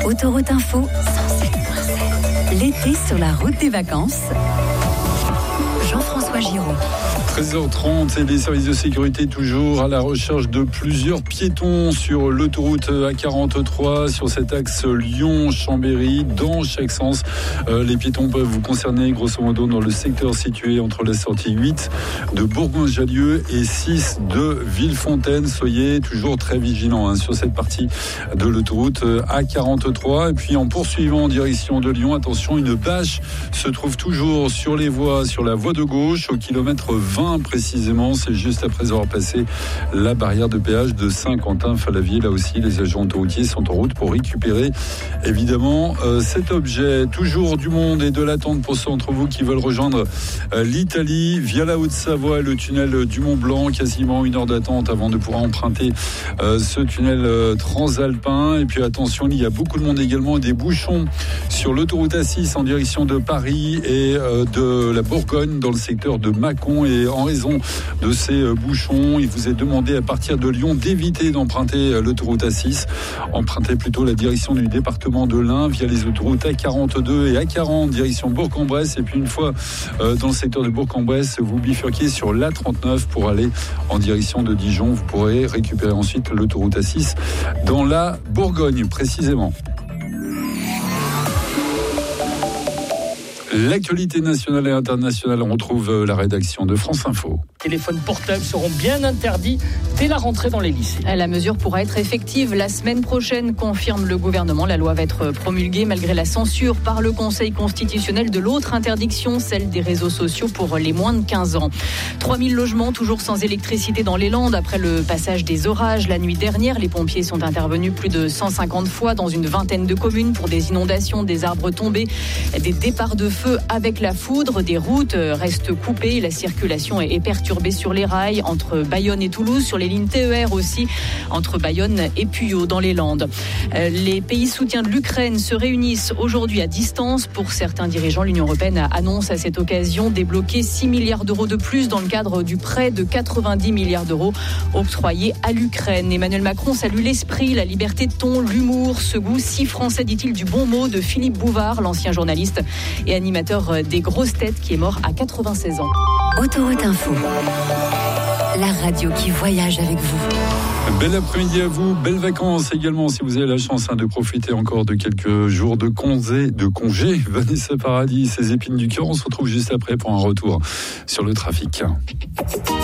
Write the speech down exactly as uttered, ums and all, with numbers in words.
Autoroute Info, cent sept virgule sept. L'été sur la route des vacances. Jean-François Giraud. treize heures trente et les services de sécurité toujours à la recherche de plusieurs piétons sur l'autoroute A quarante-trois, sur cet axe Lyon-Chambéry, dans chaque sens. Euh, les piétons peuvent vous concerner grosso modo dans le secteur situé entre la sortie huit de Bourgoin-Jallieu et six de Villefontaine. Soyez toujours très vigilants hein, sur cette partie de l'autoroute A quarante-trois. Et puis en poursuivant en direction de Lyon, attention, une bâche se trouve toujours sur les voies, sur la voie de gauche, au kilomètre vingt précisément. C'est juste après avoir passé la barrière de péage de Saint-Quentin-Fallavier. Là aussi, les agents autoroutiers sont en route pour récupérer évidemment euh, cet objet. Toujours du monde et de l'attente pour ceux d'entre vous qui veulent rejoindre euh, l'Italie via la Haute-Savoie et le tunnel du Mont-Blanc. Quasiment une heure d'attente avant de pouvoir emprunter euh, ce tunnel euh, transalpin. Et puis attention, il y a beaucoup de monde également, des bouchons sur l'autoroute A six en direction de Paris et euh, de la Bourgogne dans le secteur de Mâcon. Et en raison de ces bouchons, il vous est demandé à partir de Lyon d'éviter d'emprunter l'autoroute A six. Empruntez plutôt la direction du département de l'Ain via les autoroutes A quarante-deux et A quarante direction Bourg-en-Bresse. Et puis une fois euh, dans le secteur de Bourg-en-Bresse, vous bifurquez sur l'A trente-neuf pour aller en direction de Dijon. Vous pourrez récupérer ensuite l'autoroute A six dans la Bourgogne précisément. L'actualité nationale et internationale, on retrouve la rédaction de France Info. Les téléphones portables seront bien interdits dès la rentrée dans les lycées. La mesure pourra être effective la semaine prochaine, confirme le gouvernement. La loi va être promulguée malgré la censure par le Conseil constitutionnel de l'autre interdiction, celle des réseaux sociaux pour les moins de quinze ans. trois mille logements toujours sans électricité dans les Landes après le passage des orages la nuit dernière. Les pompiers sont intervenus plus de cent cinquante fois dans une vingtaine de communes pour des inondations, des arbres tombés, des départs de feu avec la foudre. Des routes restent coupées, la circulation est perturbée sur les rails entre Bayonne et Toulouse, sur les lignes T E R aussi, entre Bayonne et Puyo dans les Landes. Les pays soutiens de l'Ukraine se réunissent aujourd'hui à distance. Pour certains dirigeants, l'Union européenne annonce à cette occasion débloquer six milliards d'euros de plus dans le cadre du prêt de quatre-vingt-dix milliards d'euros octroyé à l'Ukraine. Emmanuel Macron salue l'esprit, la liberté de ton, l'humour, ce goût si français, dit-il, du bon mot de Philippe Bouvard, l'ancien journaliste et animateur des Grosses Têtes qui est mort à quatre-vingt-seize ans. Autoroute Info, la radio qui voyage avec vous. Bel après-midi à vous, belles vacances également si vous avez la chance hein, de profiter encore de quelques jours de congé, de congé. Vanessa Paradis, ses épines du cœur, on se retrouve juste après pour un retour sur le trafic.